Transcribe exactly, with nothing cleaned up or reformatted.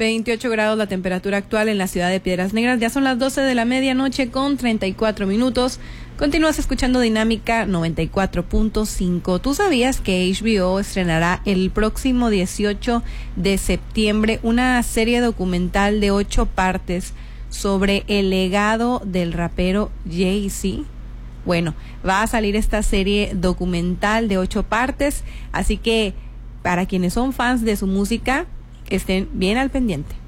veintiocho grados la temperatura actual en la ciudad de Piedras Negras. Ya son las doce de la medianoche con treinta y cuatro minutos. Continúas escuchando Dinámica noventa y cuatro punto cinco. ¿Tú sabías que H B O estrenará el próximo dieciocho de septiembre una serie documental de ocho partes sobre el legado del rapero Jay-Z? Bueno, va a salir esta serie documental de ocho partes, así que para quienes son fans de su música, estén bien al pendiente.